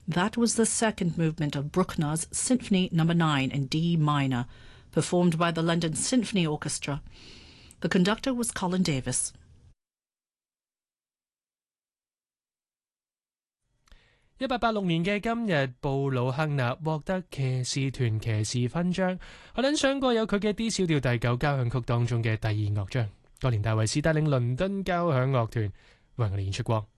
That was the second movement of Bruckner's Symphony No. 9 in D minor, performed by the London Symphony Orchestra. The conductor was Colin Davis. 1886年嘅今日，布魯克納獲得騎士團騎士勳章。我諗上過有佢嘅 D 小調第9交響曲當中嘅第2樂章。當年大衛斯帶領倫敦交響樂團為我哋演出過。